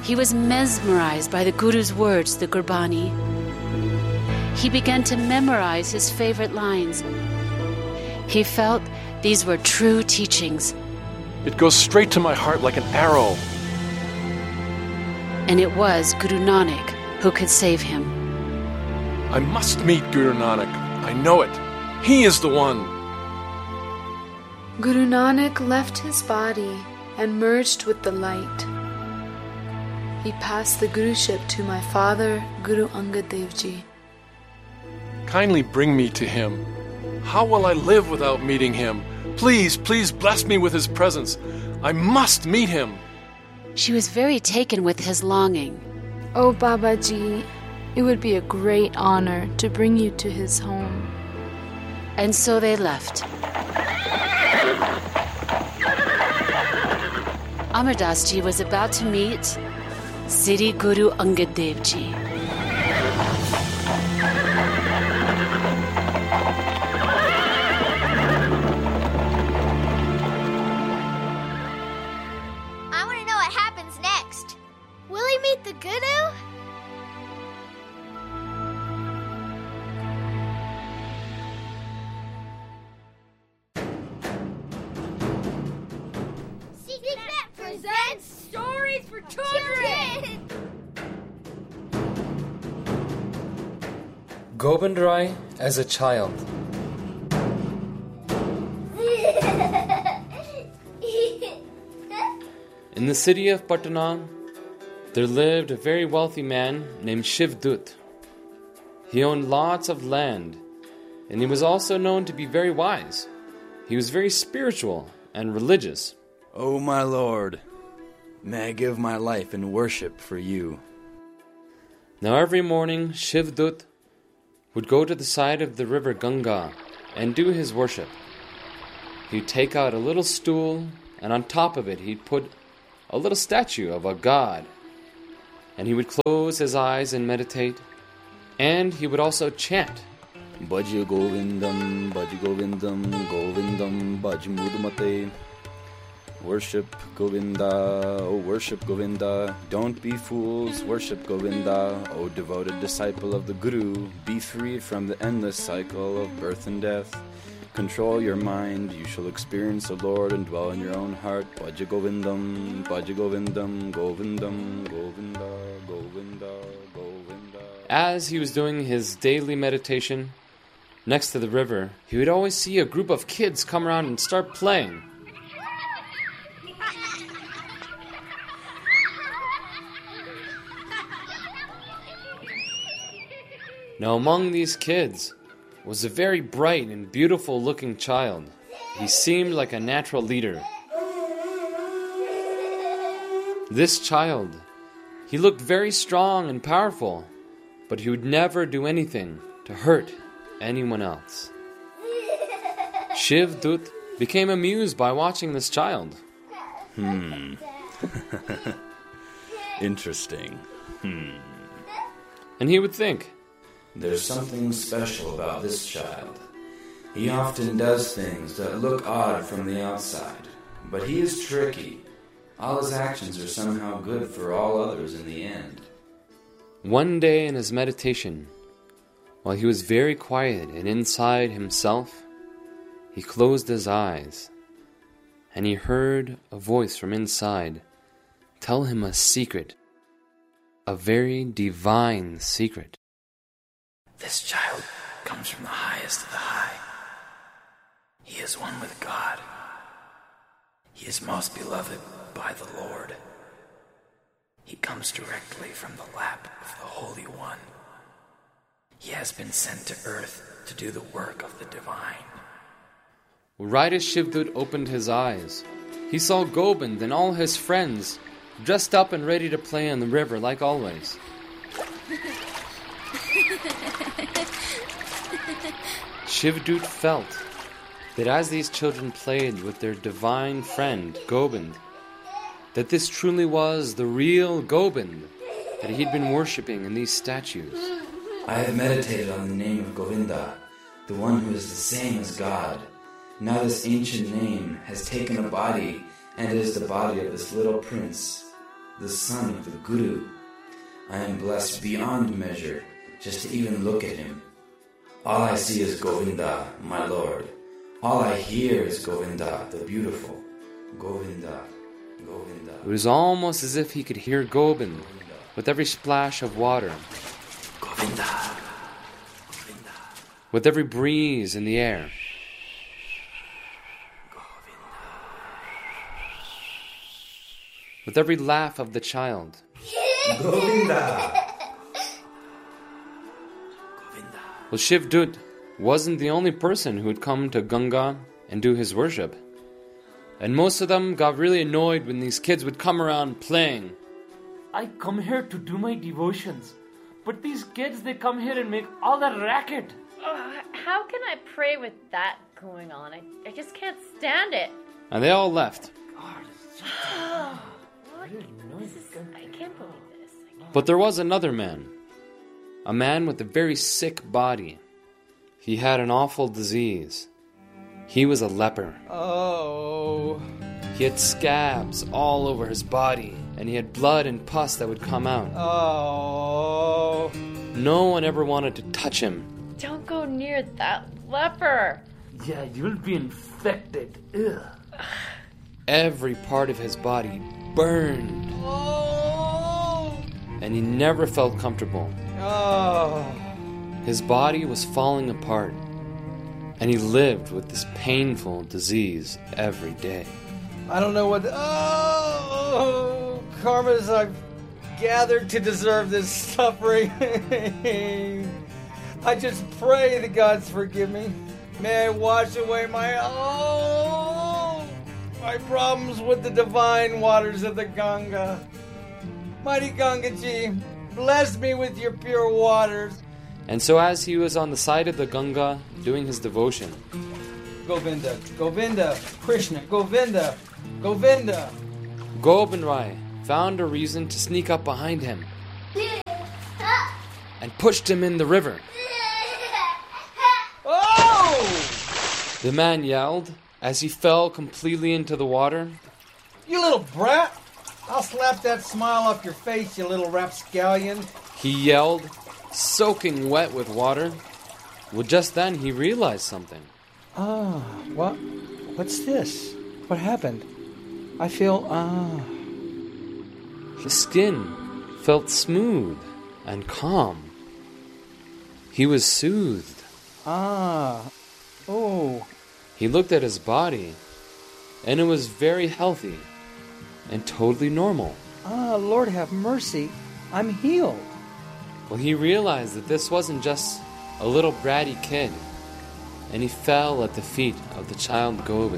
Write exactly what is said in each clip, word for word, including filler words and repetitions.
He was mesmerized by the Guru's words, the Gurbani. He began to memorize his favorite lines. He felt these were true teachings. It goes straight to my heart like an arrow. And it was Guru Nanak who could save him. I must meet Guru Nanak. I know it. He is the one. Guru Nanak left his body and merged with the light. He passed the Guruship to my father, Guru Angad Dev Ji. Kindly bring me to him. How will I live without meeting him? Please, please bless me with his presence. I must meet him. She was very taken with his longing. Oh, Babaji, it would be a great honor to bring you to his home. And so they left. Amar Das Ji was about to meet Sri Guru Angad Dev Ji. I want to know what happens next. Will he meet the Guru? Secret presents Stories for Children! Gobind Rai as a child. In the city of Patna, there lived a very wealthy man named Shivdut. He owned lots of land, and he was also known to be very wise. He was very spiritual and religious. O my Lord, may I give my life in worship for you. Now every morning, Shivdut would go to the side of the river Ganga and do his worship. He'd take out a little stool, and on top of it he'd put a little statue of a god. And he would close his eyes and meditate, and he would also chant. Bhaja Govindam, Bhaja Govindam, Govindam, Bhaja Mudamate. Worship Govinda, O worship Govinda. Don't be fools, worship Govinda. O devoted disciple of the Guru, be free from the endless cycle of birth and death. Control your mind, you shall experience the Lord and dwell in your own heart. Bhaja Govindam, Bhaja Govindam, Govindam, Govinda, Govinda, Govinda. As he was doing his daily meditation next to the river, he would always see a group of kids come around and start playing. Now among these kids was a very bright and beautiful looking child. He seemed like a natural leader. This child, he looked very strong and powerful, but he would never do anything to hurt anyone else. Shivdut became amused by watching this child. Hmm. Interesting. Hmm. And he would think, there's something special about this child. He often does things that look odd from the outside, but he is tricky. All his actions are somehow good for all others in the end. One day in his meditation, while he was very quiet and inside himself, he closed his eyes, and he heard a voice from inside tell him a secret, a very divine secret. This child comes from the highest of the high. He is one with God. He is most beloved by the Lord. He comes directly from the lap of the Holy One. He has been sent to earth to do the work of the divine. Right as Shivdut opened his eyes, he saw Gobind and all his friends dressed up and ready to play in the river like always. Shivdut felt that as these children played with their divine friend, Gobind, that this truly was the real Gobind that he'd been worshipping in these statues. I have meditated on the name of Govinda, the one who is the same as God. Now this ancient name has taken a body and is the body of this little prince. the son of the Guru. I am blessed beyond measure just to even look at him. All I see is Govinda, my Lord. All I hear is Govinda, the beautiful. Govinda, Govinda. It was almost as if he could hear Gobind with every splash of water, Govinda, Govinda. with every breeze in the air. With every laugh of the child. Govinda. Well, Shivdut wasn't the only person who had come to Ganga and do his worship. And most of them got really annoyed when these kids would come around playing. I come here to do my devotions, but these kids, they come here and make all that racket. Uh, how can I pray with that going on? I, I just can't stand it. And they all left. What? This is, I can't believe this. I can't. But there was another man. A man with a very sick body. He had an awful disease. He was a leper. Oh. He had scabs all over his body, and he had blood and pus that would come out. Oh. No one ever wanted to touch him. Don't go near that leper. Yeah, you'll be infected. Ugh. Every part of his body burned. Oh. And he never felt comfortable. Oh. His body was falling apart, and he lived with this painful disease every day. I don't know what... The, oh, karmas I've gathered to deserve this suffering. I just pray the gods forgive me. May I wash away my... Oh, my problems with the divine waters of the Ganga. Mighty Gangaji, bless me with your pure waters. And so as he was on the side of the Ganga doing his devotion, Govinda, Govinda, Krishna, Govinda, Govinda. Gobind Rai found a reason to sneak up behind him and pushed him in the river. Oh! The man yelled as he fell completely into the water. You little brat! I'll slap that smile off your face, you little rapscallion. He yelled, soaking wet with water. Well, just then he realized something. Ah, what? What's this? What happened? I feel, ah... His skin felt smooth and calm. He was soothed. Ah, oh. He looked at his body, and it was very healthy and totally normal. Ah, Lord have mercy. I'm healed. Well, he realized that this wasn't just a little bratty kid, and he fell at the feet of the child Govind.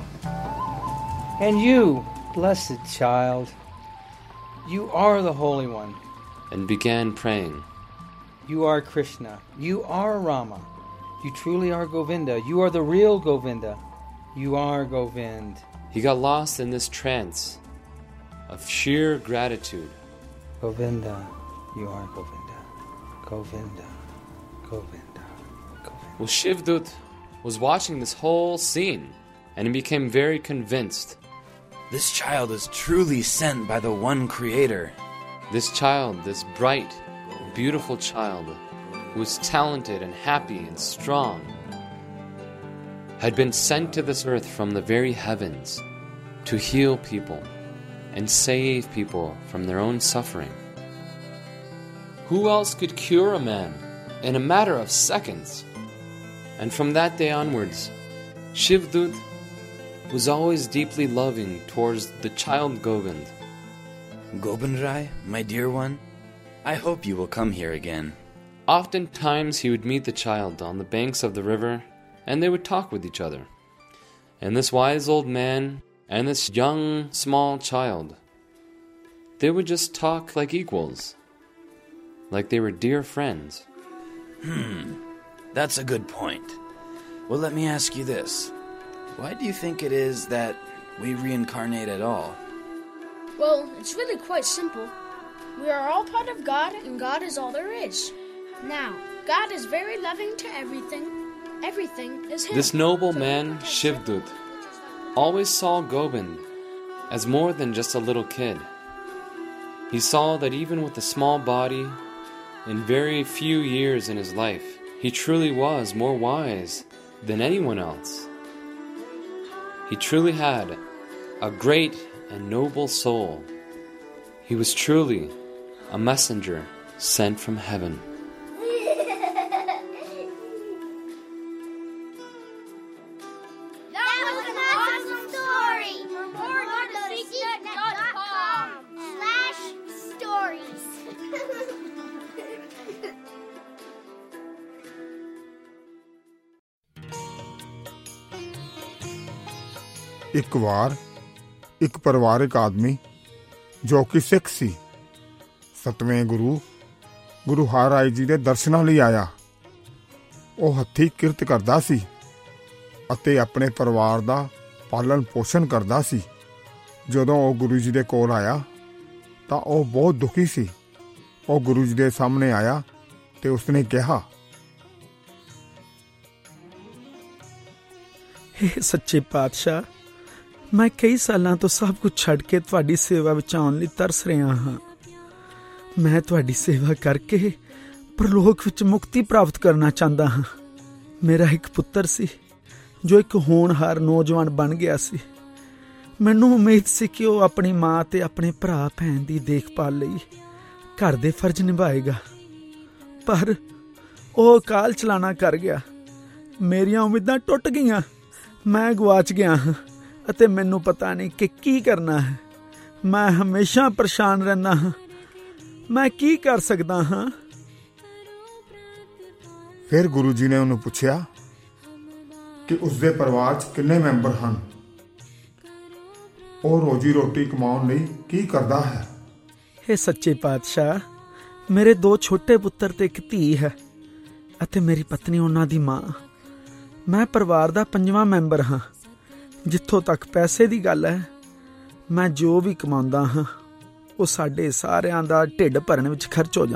And you, blessed child, you are the Holy One. And began praying. You are Krishna. You are Rama. You truly are Govinda. You are the real Govinda. You are Govind. He got lost in this trance of sheer gratitude. Govinda, you are Govinda. Govinda, Govinda, Govinda. Well, Shivdut was watching this whole scene, and he became very convinced. This child is truly sent by the one Creator. This child, this bright, beautiful child, who was talented and happy and strong, had been sent to this earth from the very heavens to heal people and save people from their own suffering. Who else could cure a man in a matter of seconds? And from that day onwards, Shivdut was always deeply loving towards the child Govind. Gobind Rai, my dear one, I hope you will come here again. Oftentimes he would meet the child on the banks of the river, and they would talk with each other. And this wise old man and this young, small child, they would just talk like equals, like they were dear friends. Hmm, that's a good point. Well, let me ask you this. Why do you think it is that we reincarnate at all? Well, it's really quite simple. We are all part of God, and God is all there is. Now, God is very loving to everything. Everything is Him. This noble man, Shivdut, always saw Govind as more than just a little kid. He saw that even with a small body and very few years in his life, he truly was more wise than anyone else. He truly had a great and noble soul. He was truly a messenger sent from heaven. ਇੱਕ ਵਾਰ ਇੱਕ ਪਰਿਵਾਰਕ ਆਦਮੀ ਜੋ ਕਿ ਸਿੱਖ ਸੀ ਸਤਵੇਂ ਗੁਰੂ ਗੁਰੂ ਹਰਿਰਾਏ ਜੀ ਦੇ ਦਰਸ਼ਨਾਂ ਲਈ ਆਇਆ। ਉਹ ਹੱਥੀਂ ਕਿਰਤ ਕਰਦਾ ਸੀ ਅਤੇ ਆਪਣੇ ਪਰਿਵਾਰ ਦਾ ਪਾਲਣ ਪੋਸ਼ਣ ਕਰਦਾ ਸੀ। ਜਦੋਂ ਉਹ ਗੁਰੂ ਜੀ ਦੇ ਕੋਲ ਆਇਆ ਤਾਂ ਉਹ ਬਹੁਤ ਦੁਖੀ ਸੀ। ਉਹ ਗੁਰੂ ਜੀ ਦੇ ਸਾਹਮਣੇ ਆਇਆ ਤੇ ਉਸਨੇ ਕਿਹਾ, हे ਸੱਚੇ ਪਾਤਸ਼ਾਹ, ਮੈਂ ਕਈ ਸਾਲਾਂ ਤੋਂ ਸਭ ਕੁਝ ਛੱਡ ਕੇ ਤੁਹਾਡੀ ਸੇਵਾ ਵਿੱਚ ਆਉਣ ਲਈ ਤਰਸ ਰਿਹਾ ਹਾਂ। ਮੈਂ ਤੁਹਾਡੀ ਸੇਵਾ ਕਰਕੇ ਪ੍ਰਲੋਕ ਵਿੱਚ ਮੁਕਤੀ ਪ੍ਰਾਪਤ ਕਰਨਾ ਚਾਹੁੰਦਾ ਹਾਂ। ਮੇਰਾ ਇੱਕ ਪੁੱਤਰ ਸੀ ਜੋ ਇੱਕ ਹੋਣਹਾਰ ਨੌਜਵਾਨ ਬਣ ਗਿਆ ਸੀ। ਮੈਨੂੰ ਉਮੀਦ ਸੀ ਕਿ ਉਹ ਆਪਣੀ ਮਾਂ ਤੇ ਆਪਣੇ ਭਰਾ ਭੈਣ ਦੀ ਦੇਖਭਾਲ ਲਈ ਘਰ ਦੇ ਫਰਜ਼ ਨਿਭਾਏਗਾ, ਪਰ ਉਹ ਅਕਾਲ ਚਲਾਣਾ ਕਰ ਗਿਆ। ਮੇਰੀਆਂ ਉਮੀਦਾਂ ਟੁੱਟ ਗਈਆਂ। ਮੈਂ ਗਵਾਚ ਗਿਆ ਹਾਂ ਅਤੇ ਮੈਨੂੰ ਪਤਾ ਨਹੀਂ ਕਿ ਕੀ ਕਰਨਾ ਹੈ। ਮੈਂ ਹਮੇਸ਼ਾ ਪਰੇਸ਼ਾਨ ਰਹਿੰਦਾ ਹਾਂ। ਮੈਂ ਕੀ ਕਰ ਸਕਦਾ ਹਾਂ? ਫਿਰ ਗੁਰੂ ਜੀ ਨੇ ਉਹਨੂੰ ਪੁੱਛਿਆ ਕਿ ਉਸਦੇ ਪਰਿਵਾਰ 'ਚ ਕਿੰਨੇ ਮੈਂਬਰ ਹਨ, ਉਹ ਰੋਜੀ ਰੋਟੀ ਕਮਾਉਣ ਲਈ ਕੀ ਕਰਦਾ ਹੈ। हे ਸੱਚੇ ਪਾਤਸ਼ਾਹ, ਮੇਰੇ ਦੋ ਛੋਟੇ ਪੁੱਤਰ ਤੇ ਇੱਕ ਧੀ ਹੈ ਅਤੇ ਮੇਰੀ ਪਤਨੀ ਉਹਨਾਂ ਦੀ ਮਾਂ। ਮੈਂ ਪਰਿਵਾਰ ਦਾ ਪੰਜਵਾਂ ਮੈਂਬਰ ਹਾਂ। ਜਿੱਥੋਂ ਤੱਕ ਪੈਸੇ ਦੀ ਗੱਲ ਹੈ, ਮੈਂ ਜੋ ਵੀ ਕਮਾਉਂਦਾ ਹਾਂ ਉਹ ਸਾਡੇ ਸਾਰਿਆਂ ਦਾ ਢਿੱਡ ਭਰਨ ਵਿੱਚ ਖਰਚ ਹੋ ਜਾਂਦਾ।